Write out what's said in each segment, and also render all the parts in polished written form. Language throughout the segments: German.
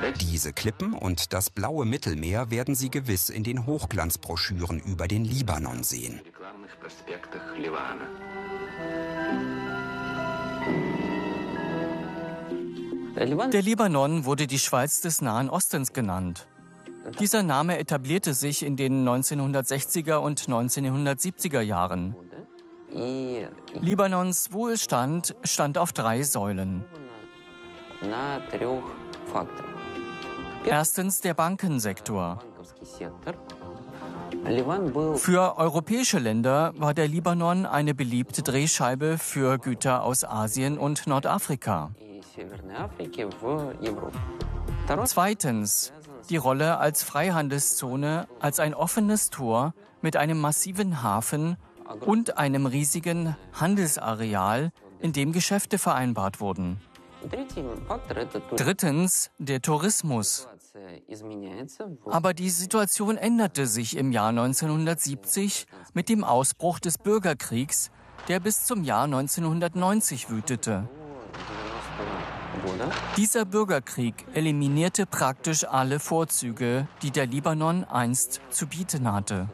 Diese Klippen und das blaue Mittelmeer werden Sie gewiss in den Hochglanzbroschüren über den Libanon sehen. Der Libanon wurde die Schweiz des Nahen Ostens genannt. Dieser Name etablierte sich in den 1960er und 1970er Jahren. Libanons Wohlstand stand auf 3 Säulen. Erstens der Bankensektor. Für europäische Länder war der Libanon eine beliebte Drehscheibe für Güter aus Asien und Nordafrika. Zweitens die Rolle als Freihandelszone, als ein offenes Tor mit einem massiven Hafen und einem riesigen Handelsareal, in dem Geschäfte vereinbart wurden. Drittens der Tourismus. Aber die Situation änderte sich im Jahr 1970 mit dem Ausbruch des Bürgerkriegs, der bis zum Jahr 1990 wütete. Dieser Bürgerkrieg eliminierte praktisch alle Vorzüge, die der Libanon einst zu bieten hatte.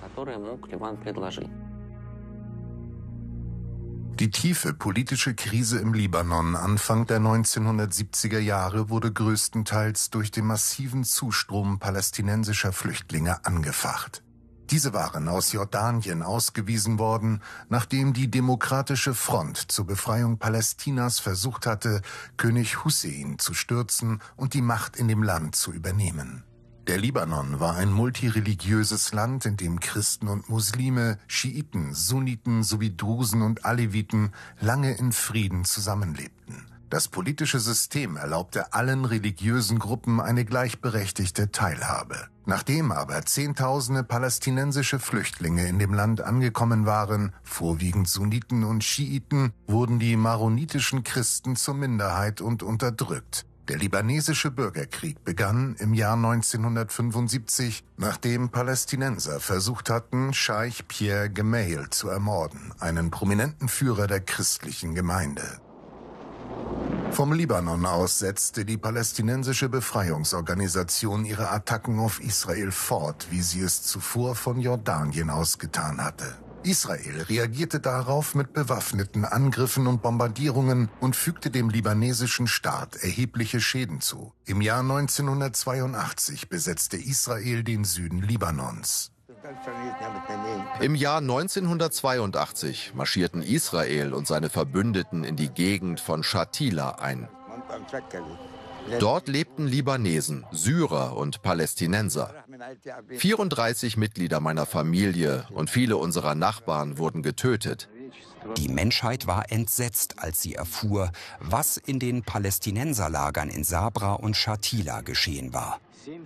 Die tiefe politische Krise im Libanon Anfang der 1970er Jahre wurde größtenteils durch den massiven Zustrom palästinensischer Flüchtlinge angefacht. Diese waren aus Jordanien ausgewiesen worden, nachdem die Demokratische Front zur Befreiung Palästinas versucht hatte, König Hussein zu stürzen und die Macht in dem Land zu übernehmen. Der Libanon war ein multireligiöses Land, in dem Christen und Muslime, Schiiten, Sunniten sowie Drusen und Aleviten lange in Frieden zusammenlebten. Das politische System erlaubte allen religiösen Gruppen eine gleichberechtigte Teilhabe. Nachdem aber Zehntausende palästinensische Flüchtlinge in dem Land angekommen waren, vorwiegend Sunniten und Schiiten, wurden die maronitischen Christen zur Minderheit und unterdrückt. Der libanesische Bürgerkrieg begann im Jahr 1975, nachdem Palästinenser versucht hatten, Scheich Pierre Gemayel zu ermorden, einen prominenten Führer der christlichen Gemeinde. Vom Libanon aus setzte die palästinensische Befreiungsorganisation ihre Attacken auf Israel fort, wie sie es zuvor von Jordanien aus getan hatte. Israel reagierte darauf mit bewaffneten Angriffen und Bombardierungen und fügte dem libanesischen Staat erhebliche Schäden zu. Im Jahr 1982 besetzte Israel den Süden Libanons. Im Jahr 1982 marschierten Israel und seine Verbündeten in die Gegend von Shatila ein. Dort lebten Libanesen, Syrer und Palästinenser. 34 Mitglieder meiner Familie und viele unserer Nachbarn wurden getötet. Die Menschheit war entsetzt, als sie erfuhr, was in den Palästinenserlagern in Sabra und Shatila geschehen war.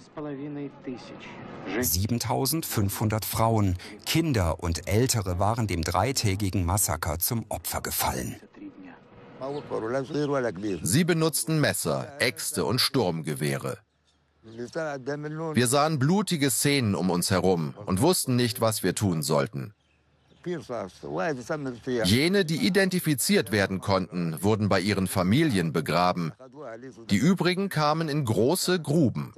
7.500 Frauen, Kinder und Ältere waren dem dreitägigen Massaker zum Opfer gefallen. Sie benutzten Messer, Äxte und Sturmgewehre. Wir sahen blutige Szenen um uns herum und wussten nicht, was wir tun sollten. Jene, die identifiziert werden konnten, wurden bei ihren Familien begraben. Die übrigen kamen in große Gruben.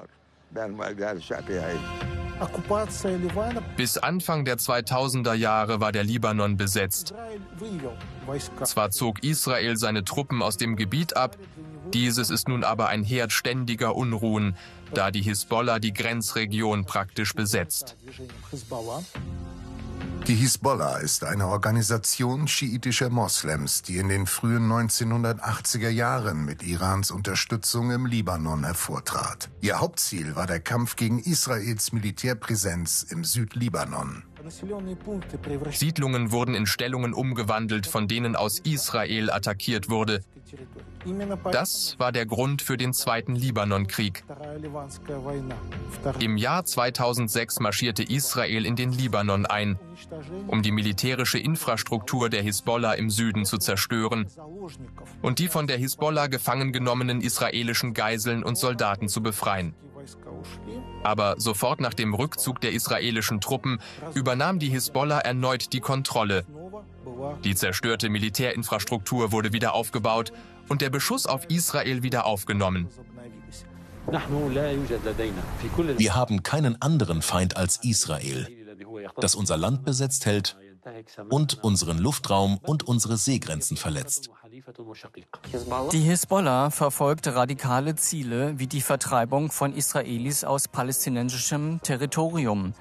Bis Anfang der 2000er Jahre war der Libanon besetzt. Zwar zog Israel seine Truppen aus dem Gebiet ab, dieses ist nun aber ein Herd ständiger Unruhen, da die Hisbollah die Grenzregion praktisch besetzt. Die Hisbollah ist eine Organisation schiitischer Moslems, die in den frühen 1980er Jahren mit Irans Unterstützung im Libanon hervortrat. Ihr Hauptziel war der Kampf gegen Israels Militärpräsenz im Südlibanon. Siedlungen wurden in Stellungen umgewandelt, von denen aus Israel attackiert wurde. Das war der Grund für den Zweiten Libanonkrieg. Im Jahr 2006 marschierte Israel in den Libanon ein, um die militärische Infrastruktur der Hisbollah im Süden zu zerstören und die von der Hisbollah gefangen genommenen israelischen Geiseln und Soldaten zu befreien. Aber sofort nach dem Rückzug der israelischen Truppen übernahm die Hisbollah erneut die Kontrolle. Die zerstörte Militärinfrastruktur wurde wieder aufgebaut und der Beschuss auf Israel wieder aufgenommen. Wir haben keinen anderen Feind als Israel, das unser Land besetzt hält und unseren Luftraum und unsere Seegrenzen verletzt. Die Hisbollah verfolgt radikale Ziele wie die Vertreibung von Israelis aus palästinensischem Territorium,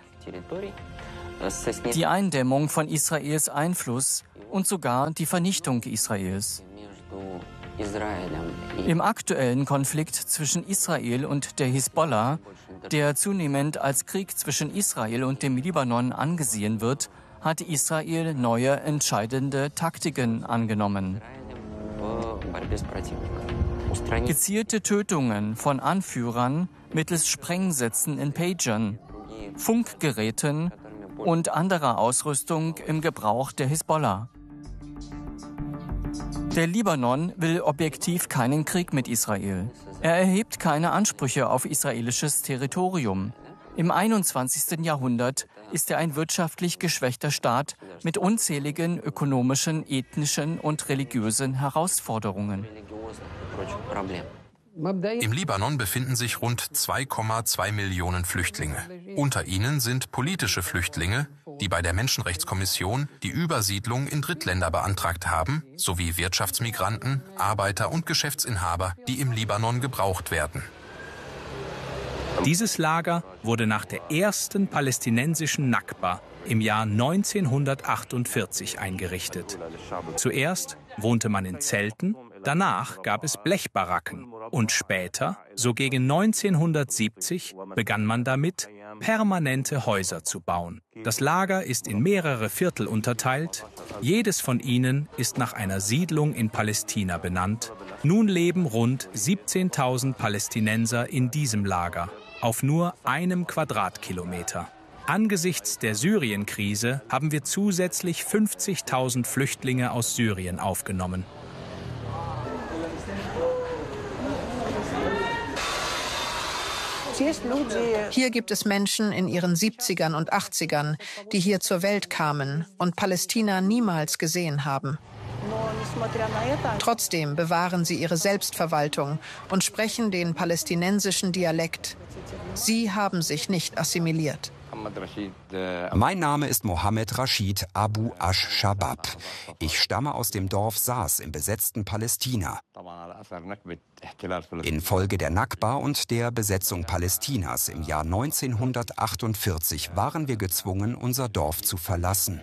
die Eindämmung von Israels Einfluss und sogar die Vernichtung Israels. Im aktuellen Konflikt zwischen Israel und der Hisbollah, der zunehmend als Krieg zwischen Israel und dem Libanon angesehen wird, hat Israel neue entscheidende Taktiken angenommen. Gezielte Tötungen von Anführern mittels Sprengsätzen in Pagern, Funkgeräten und anderer Ausrüstung im Gebrauch der Hisbollah. Der Libanon will objektiv keinen Krieg mit Israel. Er erhebt keine Ansprüche auf israelisches Territorium. Im 21. Jahrhundert ist er ein wirtschaftlich geschwächter Staat mit unzähligen ökonomischen, ethnischen und religiösen Herausforderungen. Im Libanon befinden sich rund 2,2 Millionen Flüchtlinge. Unter ihnen sind politische Flüchtlinge, die bei der Menschenrechtskommission die Übersiedlung in Drittländer beantragt haben, sowie Wirtschaftsmigranten, Arbeiter und Geschäftsinhaber, die im Libanon gebraucht werden. Dieses Lager wurde nach der ersten palästinensischen Nakba im Jahr 1948 eingerichtet. Zuerst wohnte man in Zelten, danach gab es Blechbaracken und später, so gegen 1970, begann man damit, permanente Häuser zu bauen. Das Lager ist in mehrere Viertel unterteilt. Jedes von ihnen ist nach einer Siedlung in Palästina benannt. Nun leben rund 17.000 Palästinenser in diesem Lager, auf nur einem Quadratkilometer. Angesichts der Syrien-Krise haben wir zusätzlich 50.000 Flüchtlinge aus Syrien aufgenommen. Hier gibt es Menschen in ihren 70ern und 80ern, die hier zur Welt kamen und Palästina niemals gesehen haben. Trotzdem bewahren sie ihre Selbstverwaltung und sprechen den palästinensischen Dialekt. Sie haben sich nicht assimiliert. Mein Name ist Mohammed Rashid Abu Ash-Shabab. Ich stamme aus dem Dorf Saas im besetzten Palästina. Infolge der Nakba und der Besetzung Palästinas im Jahr 1948 waren wir gezwungen, unser Dorf zu verlassen.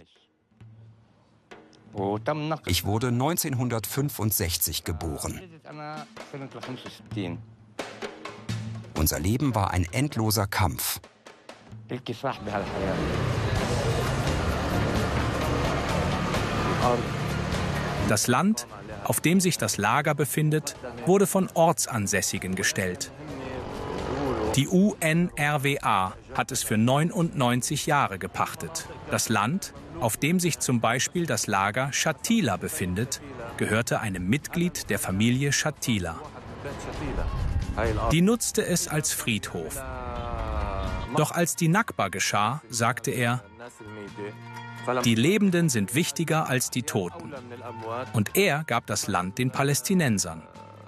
Ich wurde 1965 geboren. Unser Leben war ein endloser Kampf. Das Land, auf dem sich das Lager befindet, wurde von Ortsansässigen gestellt. Die UNRWA hat es für 99 Jahre gepachtet. Das Land, auf dem sich zum Beispiel das Lager Shatila befindet, gehörte einem Mitglied der Familie Shatila. Die nutzte es als Friedhof. Doch als die Nakba geschah, sagte er, die Lebenden sind wichtiger als die Toten. Und er gab das Land den Palästinensern.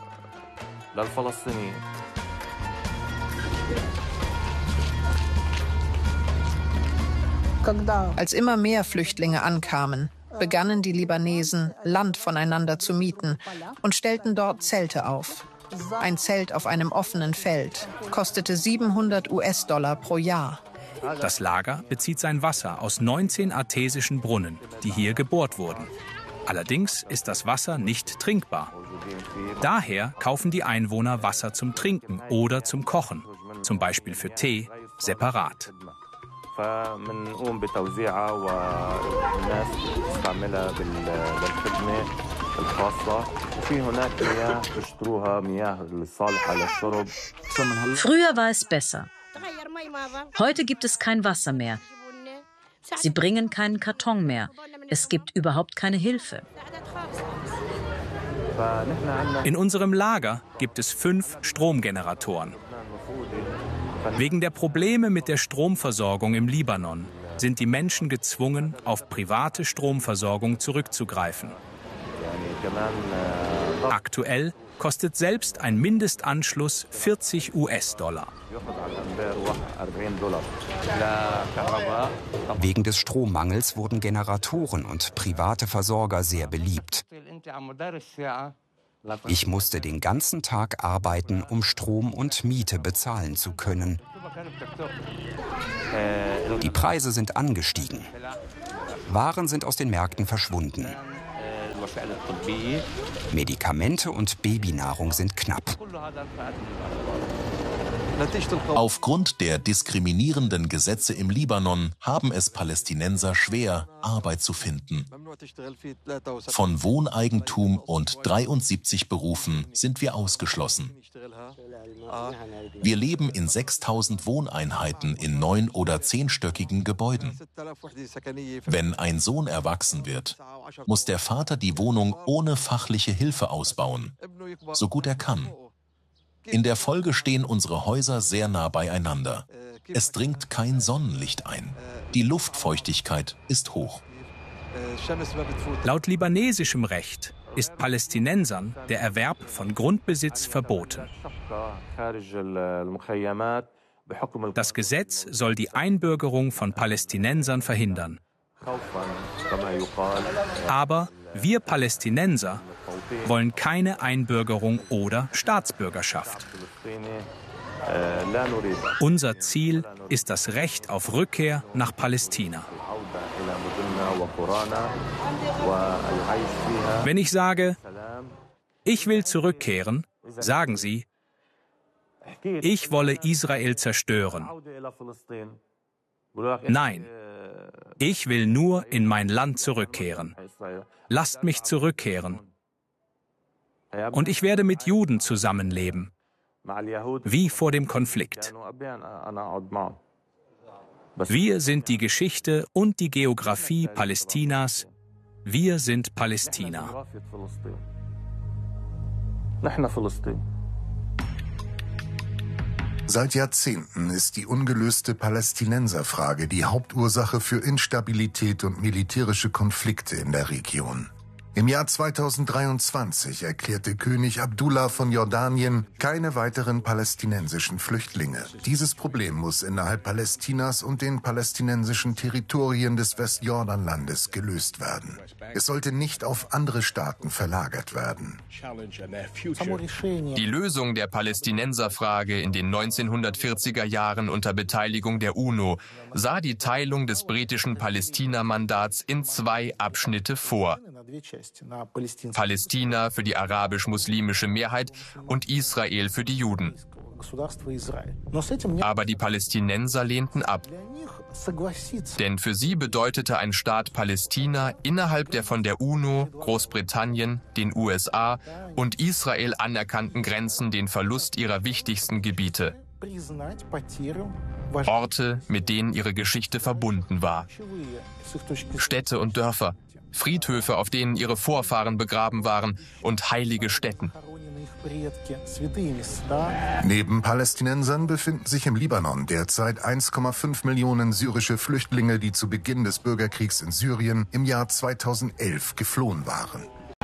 Als immer mehr Flüchtlinge ankamen, begannen die Libanesen, Land voneinander zu mieten und stellten dort Zelte auf. Ein Zelt auf einem offenen Feld kostete $700 pro Jahr. Das Lager bezieht sein Wasser aus 19 artesischen Brunnen, die hier gebohrt wurden. Allerdings ist das Wasser nicht trinkbar. Daher kaufen die Einwohner Wasser zum Trinken oder zum Kochen, zum Beispiel für Tee, separat. Früher war es besser. Heute gibt es kein Wasser mehr. Sie bringen keinen Karton mehr. Es gibt überhaupt keine Hilfe. In unserem Lager gibt es 5 Stromgeneratoren. Wegen der Probleme mit der Stromversorgung im Libanon sind die Menschen gezwungen, auf private Stromversorgung zurückzugreifen. Aktuell kostet selbst ein Mindestanschluss 40 US-Dollar. Wegen des Strommangels wurden Generatoren und private Versorger sehr beliebt. Ich musste den ganzen Tag arbeiten, um Strom und Miete bezahlen zu können. Die Preise sind angestiegen. Waren sind aus den Märkten verschwunden. Medikamente und Babynahrung sind knapp. Aufgrund der diskriminierenden Gesetze im Libanon haben es Palästinenser schwer, Arbeit zu finden. Von Wohneigentum und 73 Berufen sind wir ausgeschlossen. Wir leben in 6000 Wohneinheiten in 9- oder 10-stöckigen Gebäuden. Wenn ein Sohn erwachsen wird, muss der Vater die Wohnung ohne fachliche Hilfe ausbauen, so gut er kann. In der Folge stehen unsere Häuser sehr nah beieinander. Es dringt kein Sonnenlicht ein. Die Luftfeuchtigkeit ist hoch. Laut libanesischem Recht ist Palästinensern der Erwerb von Grundbesitz verboten. Das Gesetz soll die Einbürgerung von Palästinensern verhindern. Aber wir Palästinenser wollen keine Einbürgerung oder Staatsbürgerschaft. Unser Ziel ist das Recht auf Rückkehr nach Palästina. Wenn ich sage, ich will zurückkehren, sagen sie, ich wolle Israel zerstören. Nein, ich will nur in mein Land zurückkehren. Lasst mich zurückkehren. Und ich werde mit Juden zusammenleben, wie vor dem Konflikt. Wir sind die Geschichte und die Geografie Palästinas. Wir sind Palästina. Seit Jahrzehnten ist die ungelöste Palästinenserfrage die Hauptursache für Instabilität und militärische Konflikte in der Region. Im Jahr 2023 erklärte König Abdullah von Jordanien keine weiteren palästinensischen Flüchtlinge. Dieses Problem muss innerhalb Palästinas und den palästinensischen Territorien des Westjordanlandes gelöst werden. Es sollte nicht auf andere Staaten verlagert werden. Die Lösung der Palästinenserfrage in den 1940er Jahren unter Beteiligung der UNO sah die Teilung des britischen Palästina-Mandats in 2 Abschnitte vor. Palästina für die arabisch-muslimische Mehrheit und Israel für die Juden. Aber die Palästinenser lehnten ab. Denn für sie bedeutete ein Staat Palästina innerhalb der von der UNO, Großbritannien, den USA und Israel anerkannten Grenzen den Verlust ihrer wichtigsten Gebiete. Orte, mit denen ihre Geschichte verbunden war. Städte und Dörfer, Friedhöfe, auf denen ihre Vorfahren begraben waren, und heilige Stätten. Neben Palästinensern befinden sich im Libanon derzeit 1,5 Millionen syrische Flüchtlinge, die zu Beginn des Bürgerkriegs in Syrien im Jahr 2011 geflohen waren.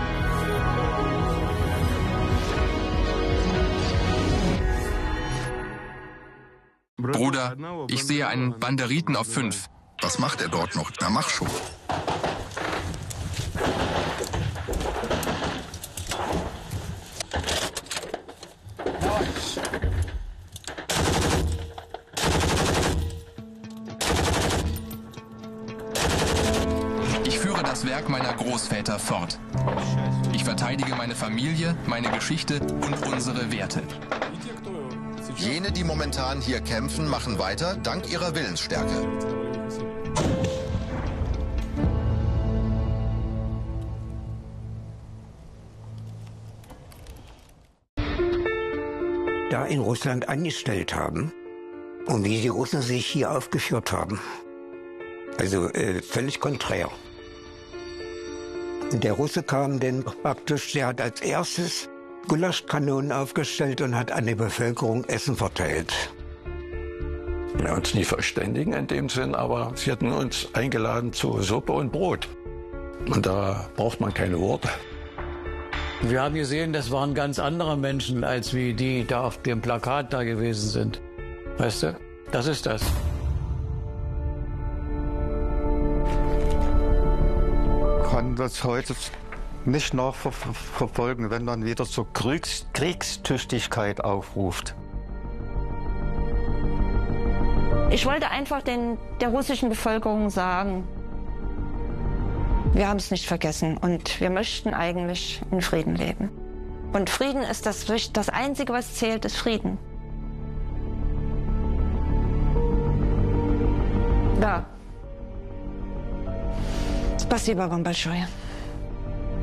Bruder, ich sehe einen Banderiten auf 5. Was macht er dort noch? Na, mach schon. Ich führe das Werk meiner Großväter fort. Ich verteidige meine Familie, meine Geschichte und unsere Werte. Jene, die momentan hier kämpfen, machen weiter, dank ihrer Willensstärke. Da in Russland angestellt haben und wie die Russen sich hier aufgeführt haben. Also völlig konträr. Und der Russe kam denn praktisch, der hat als erstes Gulaschkanonen aufgestellt und hat an die Bevölkerung Essen verteilt. Wir haben uns nie verständigen in dem Sinn, aber sie hatten uns eingeladen zu Suppe und Brot. Und da braucht man keine Worte. Wir haben gesehen, das waren ganz andere Menschen, als wie die da auf dem Plakat da gewesen sind. Weißt du, das ist das. Kann das heute nicht nachverfolgen, wenn man wieder zur Kriegstüchtigkeit aufruft. Ich wollte einfach der russischen Bevölkerung sagen, wir haben es nicht vergessen und wir möchten eigentlich in Frieden leben. Und Frieden ist das Einzige, was zählt, ist Frieden. Да. Спасибо вам большое.